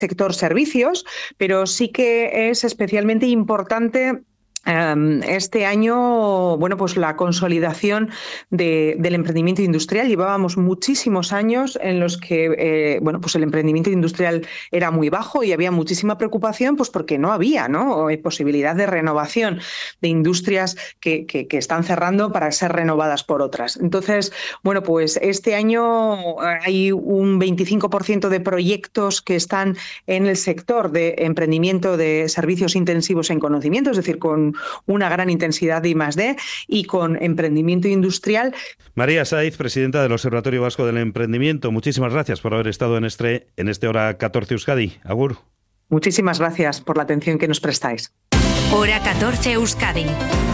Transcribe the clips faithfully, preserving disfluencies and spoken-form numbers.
sector servicios, pero sí que es especialmente importante este año, bueno, pues la consolidación de, del emprendimiento industrial. Llevábamos muchísimos años en los que, eh, bueno, pues el emprendimiento industrial era muy bajo y había muchísima preocupación, pues porque no había, ¿no?, posibilidad de renovación de industrias que, que, que están cerrando para ser renovadas por otras. Entonces, bueno, pues este año hay un veinticinco por ciento de proyectos que están en el sector de emprendimiento de servicios intensivos en conocimiento, es decir, con una gran intensidad de I más D y con emprendimiento industrial. María Saiz, presidenta del Observatorio Vasco del Emprendimiento, muchísimas gracias por haber estado en este, en este Hora catorce Euskadi. Agur. Muchísimas gracias por la atención que nos prestáis. Hora catorce Euskadi.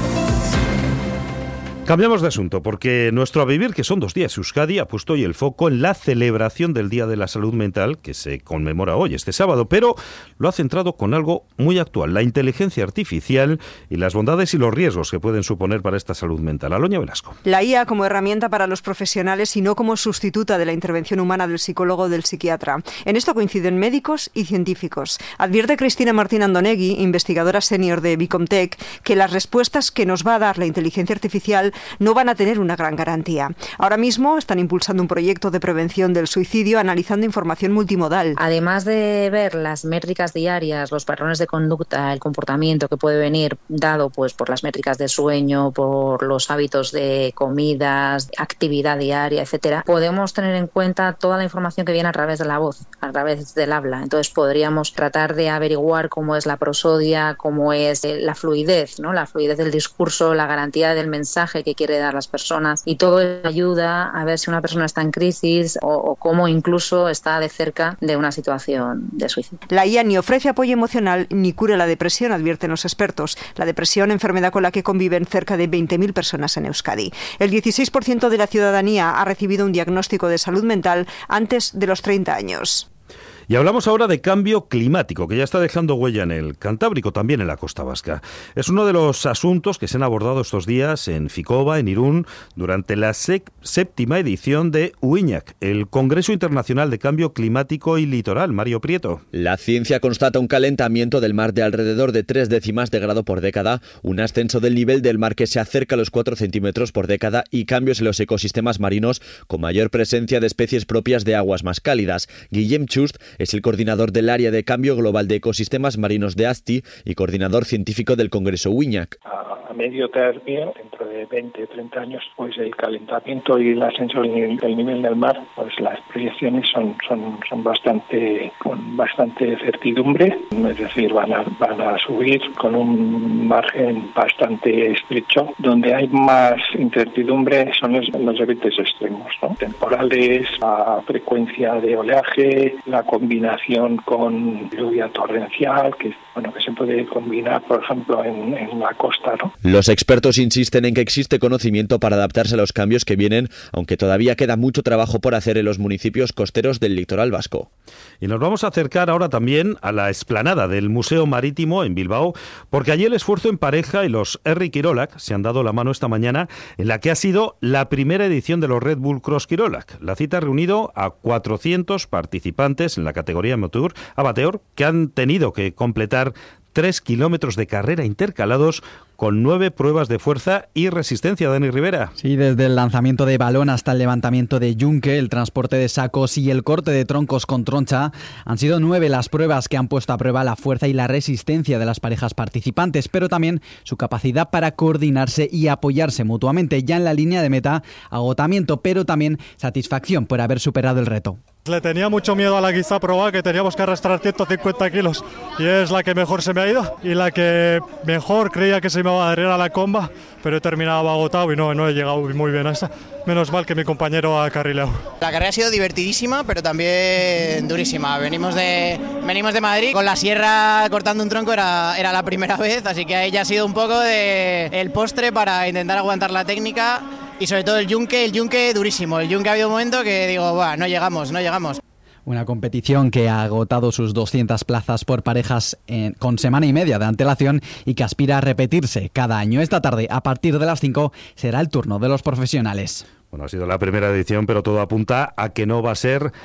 Cambiamos de asunto porque nuestro A Vivir, que son dos días, Euskadi ha puesto hoy el foco en la celebración del Día de la Salud Mental, que se conmemora hoy, este sábado, pero lo ha centrado con algo muy actual, la inteligencia artificial y las bondades y los riesgos que pueden suponer para esta salud mental. Aloña Velasco. La I A como herramienta para los profesionales y no como sustituta de la intervención humana del psicólogo o del psiquiatra. En esto coinciden médicos y científicos. Advierte Cristina Martín Andonegui, investigadora senior de Bicomtech, que las respuestas que nos va a dar la inteligencia artificial no van a tener una gran garantía. Ahora mismo están impulsando un proyecto de prevención del suicidio analizando información multimodal. Además de ver las métricas diarias, los patrones de conducta, el comportamiento que puede venir dado pues por las métricas de sueño, por los hábitos de comidas, actividad diaria, etcétera, podemos tener en cuenta toda la información que viene a través de la voz, a través del habla. Entonces podríamos tratar de averiguar cómo es la prosodia, cómo es la fluidez, ¿no? La fluidez del discurso, la garantía del mensaje que quiere dar las personas, y todo eso ayuda a ver si una persona está en crisis o, o cómo incluso está de cerca de una situación de suicidio. La I A ni ofrece apoyo emocional ni cura la depresión, advierten los expertos. La depresión, enfermedad con la que conviven cerca de veinte mil personas en Euskadi. El dieciséis por ciento de la ciudadanía ha recibido un diagnóstico de salud mental antes de los treinta años. Y hablamos ahora de cambio climático, que ya está dejando huella en el Cantábrico, también en la costa vasca. Es uno de los asuntos que se han abordado estos días en Ficoba, en Irún, durante la sec- séptima edición de UIñac, el Congreso Internacional de Cambio Climático y Litoral. Mario Prieto. La ciencia constata un calentamiento del mar de alrededor de tres décimas de grado por década, un ascenso del nivel del mar que se acerca a los cuatro centímetros por década y cambios en los ecosistemas marinos con mayor presencia de especies propias de aguas más cálidas. Guillem Chust es el coordinador del área de cambio global de ecosistemas marinos de ASTI y coordinador científico del Congreso UIñac. A medio término, dentro de veinte, treinta años, pues el calentamiento y el ascenso del nivel del mar, pues las proyecciones son son son bastante con bastante certidumbre, es decir, van a van a subir con un margen bastante estrecho. Donde hay más incertidumbre son los, los eventos extremos, ¿no? Temporales, la frecuencia de oleaje, la combinación con lluvia torrencial, que bueno que se puede combinar, por ejemplo, en, en la costa, ¿no? Los expertos insisten en que existe conocimiento para adaptarse a los cambios que vienen, aunque todavía queda mucho trabajo por hacer en los municipios costeros del litoral vasco. Y nos vamos a acercar ahora también a la explanada del Museo Marítimo en Bilbao, porque allí el esfuerzo en pareja y los Herri Kirolak se han dado la mano esta mañana en la que ha sido la primera edición de los Red Bull Cross Kirolak. La cita ha reunido a cuatrocientos participantes en la categoría amateur, amateur que han tenido que completar tres kilómetros de carrera intercalados con nueve pruebas de fuerza y resistencia. Dani Rivera. Sí, desde el lanzamiento de balón hasta el levantamiento de yunque, el transporte de sacos y el corte de troncos con troncha, han sido nueve las pruebas que han puesto a prueba la fuerza y la resistencia de las parejas participantes, pero también su capacidad para coordinarse y apoyarse mutuamente. Ya en la línea de meta, agotamiento, pero también satisfacción por haber superado el reto. Le tenía mucho miedo a la guisa proa, que teníamos que arrastrar ciento cincuenta kilos, y es la que mejor se me ha ido y la que mejor creía que se me iba a dar era la comba, pero he terminado agotado y no, no he llegado muy bien a esta. Menos mal que mi compañero ha carrileado. La carrera ha sido divertidísima, pero también durísima. Venimos de venimos de Madrid, con la sierra cortando un tronco era, era la primera vez, así que ahí ya ha sido un poco de el postre para intentar aguantar la técnica. Y sobre todo el yunque, el yunque durísimo. El yunque ha habido un momento que digo, buah, no llegamos, no llegamos. Una competición que ha agotado sus doscientas plazas por parejas en, con semana y media de antelación y que aspira a repetirse cada año. Esta tarde, a partir de las cinco, será el turno de los profesionales. Bueno, ha sido la primera edición, pero todo apunta a que no va a ser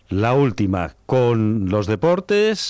La última, con los deportes,